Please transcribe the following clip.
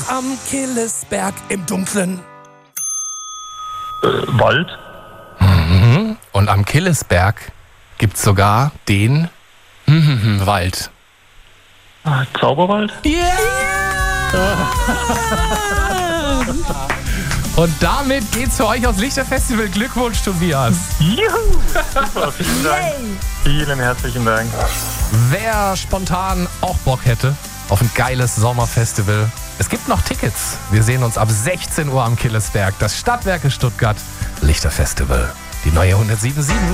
am Killesberg im Dunkeln? Wald. Und am Killesberg gibt's sogar den Wald. Zauberwald. Und damit geht's für euch aufs Lichterfestival. Glückwunsch, Tobias. Juhu! Super, vielen Dank. Vielen herzlichen Dank. Wer spontan auch Bock hätte auf ein geiles Sommerfestival, es gibt noch Tickets. Wir sehen uns ab 16 Uhr am Killesberg. Das Stadtwerke Stuttgart Lichterfestival. Die neue 107.7.